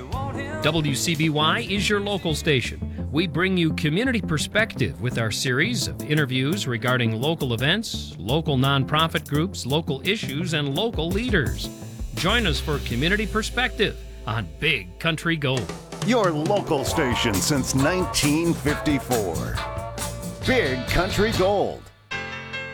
WCBY is your local station. We bring you community perspective with our series of interviews regarding local events, local nonprofit groups, local issues, and local leaders. Join us for Community Perspective on Big Country Gold. Your local station since 1954. Big Country Gold.